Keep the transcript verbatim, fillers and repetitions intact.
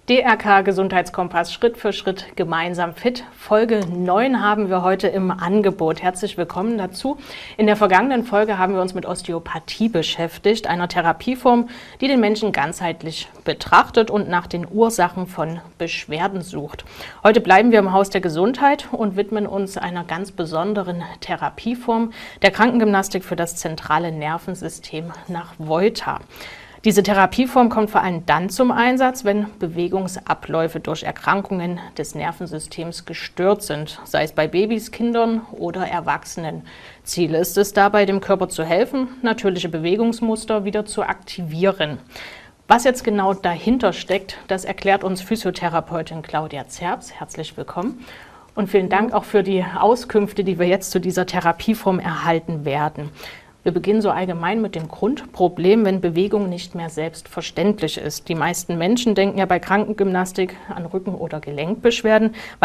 D R K Gesundheitskompass Schritt für Schritt gemeinsam fit. Folge neun haben wir heute im Angebot. Herzlich willkommen dazu. In der vergangenen Folge haben wir uns mit Osteopathie beschäftigt, einer Therapieform, die den Menschen ganzheitlich betrachtet und nach den Ursachen von Beschwerden sucht. Heute bleiben wir im Haus der Gesundheit und widmen uns einer ganz besonderen Therapieform, der Krankengymnastik für das zentrale Nervensystem nach Volta. Diese Therapieform kommt vor allem dann zum Einsatz, wenn Bewegungsabläufe durch Erkrankungen des Nervensystems gestört sind, sei es bei Babys, Kindern oder Erwachsenen. Ziel ist es dabei, dem Körper zu helfen, natürliche Bewegungsmuster wieder zu aktivieren. Was jetzt genau dahinter steckt, das erklärt uns Physiotherapeutin Claudia Zerbs. Herzlich willkommen und vielen Dank auch für die Auskünfte, die wir jetzt zu dieser Therapieform erhalten werden. Wir beginnen so allgemein mit dem Grundproblem, wenn Bewegung nicht mehr selbstverständlich ist. Die meisten Menschen denken ja bei Krankengymnastik an Rücken- oder Gelenkbeschwerden.